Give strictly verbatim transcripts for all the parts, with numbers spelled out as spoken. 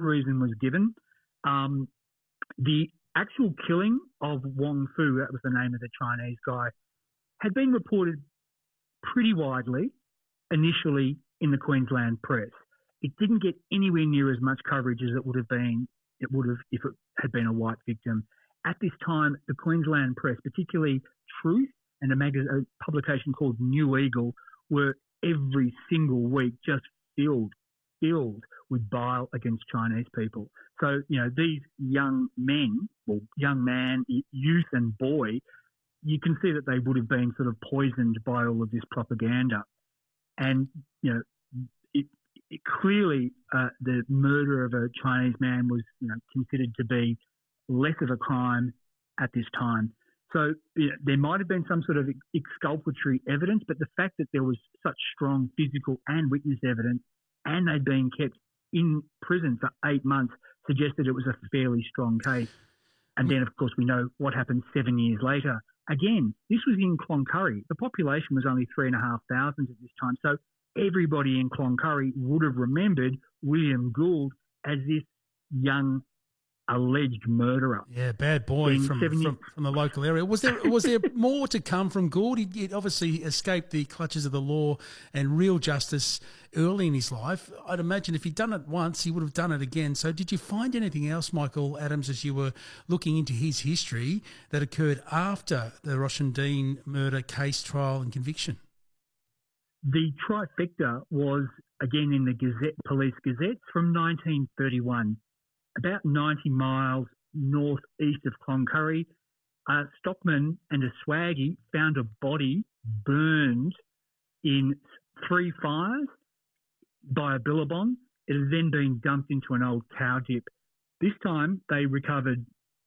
reason was given. Um, the actual killing of Wong Fu, that was the name of the Chinese guy, had been reported pretty widely initially in the Queensland press. It didn't get anywhere near as much coverage as it would have been, it would have if it had been a white victim. At this time, the Queensland press, particularly Truth and a, magazine, a publication called New Eagle, were every single week just filled, filled with bile against Chinese people. So, you know, these young men, well, young man, youth and boy, you can see that they would have been sort of poisoned by all of this propaganda. And, you know, it, it clearly uh, the murder of a Chinese man was, you know, considered to be less of a crime at this time. So you know, there might have been some sort of exculpatory evidence, but the fact that there was such strong physical and witness evidence and they'd been kept in prison for eight months suggested it was a fairly strong case. And then, of course, we know what happened seven years later. Again, this was in Cloncurry. The population was only three and a half thousand at this time. So everybody in Cloncurry would have remembered William Gould as this young alleged murderer. Yeah, bad boy from, from from the local area. Was there was there more to come from Gould? He, he obviously escaped the clutches of the law and real justice early in his life. I'd imagine if he'd done it once, he would have done it again. So did you find anything else, Michael Adams, as you were looking into his history that occurred after the Roshendine murder case, trial and conviction? The trifecta was, again, in the Gazette, Police Gazette from nineteen thirty-one. About ninety miles northeast of Cloncurry, a stockman and a swaggy found a body burned in three fires by a billabong. It had then been dumped into an old cow dip. This time they recovered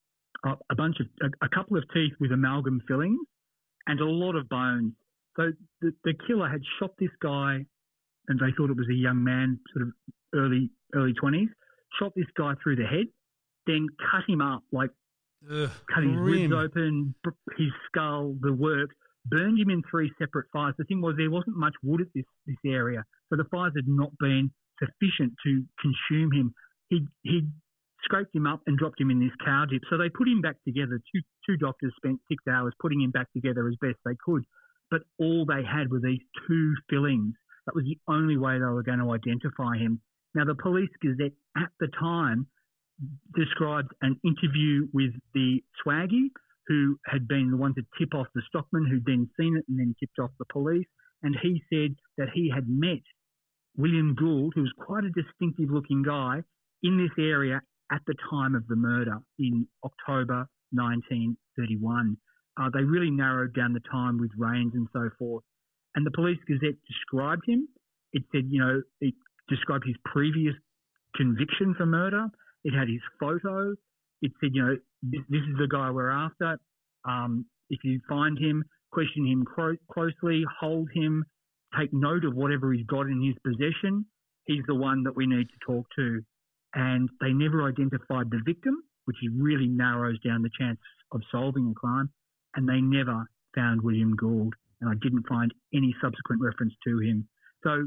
a, a bunch of, a, a couple of teeth with amalgam fillings and a lot of bones. So the, the killer had shot this guy, and they thought it was a young man, sort of early early twenties. Shot this guy through the head, then cut him up, like Ugh, cut his ribs open, his skull, the works, burned him in three separate fires. The thing was there wasn't much wood at this, this area, so the fires had not been sufficient to consume him. He'd, he'd scraped him up and dropped him in this cow dip. So they put him back together. Two, two doctors spent six hours putting him back together as best they could, but all they had were these two fillings. That was the only way they were going to identify him. Now, the Police Gazette at the time described an interview with the swaggy, who had been the one to tip off the stockman, who'd then seen it and then tipped off the police. And he said that he had met William Gould, who was quite a distinctive-looking guy, in this area at the time of the murder in October nineteen thirty-one. Uh, they really narrowed down the time with rains and so forth. And the Police Gazette described him. It said, you know, it described his previous conviction for murder. It had his photo. It said, you know, this, this is the guy we're after. Um, if you find him, question him cro- closely, hold him, take note of whatever he's got in his possession. He's the one that we need to talk to. And they never identified the victim, which really narrows down the chance of solving a crime. And they never found William Gould. And I didn't find any subsequent reference to him. So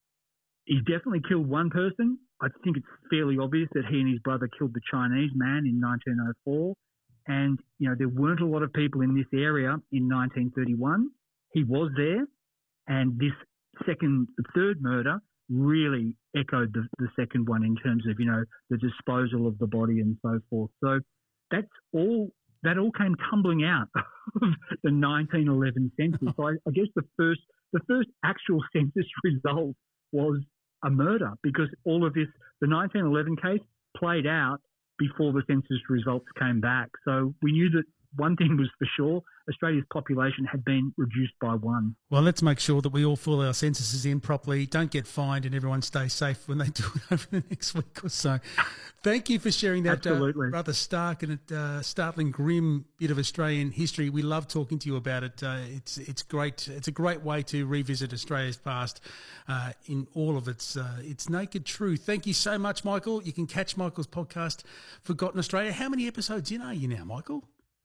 he's definitely killed one person. I think it's fairly obvious that he and his brother killed the Chinese man in nineteen oh four. And, you know, there weren't a lot of people in this area in nineteen thirty-one. He was there. And this second, the third murder really echoed the, the second one in terms of, you know, the disposal of the body and so forth. So that's all, that all came tumbling out of the nineteen eleven census. So I, I guess the first, the first actual census result was a murder, because all of this, the nineteen eleven case played out before the census results came back. So we knew that one thing was for sure, Australia's population had been reduced by one. Well, let's make sure that we all fill our censuses in properly, don't get fined, and everyone stays safe when they do it over the next week or so. Thank you for sharing that uh, rather stark and uh, startling, grim bit of Australian history. We love talking to you about it. Uh, it's it's great. It's a great way to revisit Australia's past uh, in all of its uh, its naked truth. Thank you so much, Michael. You can catch Michael's podcast, Forgotten Australia. How many episodes in are you now, Michael?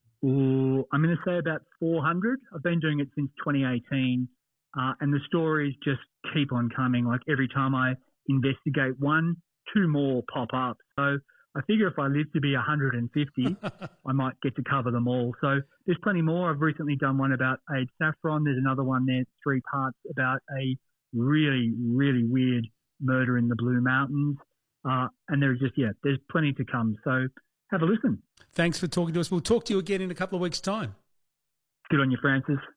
Ooh, I'm going to say about four hundred. I've been doing it since twenty eighteen, uh, and the stories just keep on coming. Like every time I investigate one, two more pop up. So I figure if I live to be one hundred fifty, I might get to cover them all. So there's plenty more. I've recently done one about Ade Saffron. There's another one there, three parts, about a really, really weird murder in the Blue Mountains. Uh, and there's just, yeah, there's plenty to come. So have a listen. Thanks for talking to us. We'll talk to you again in a couple of weeks' time. Good on you, Francis.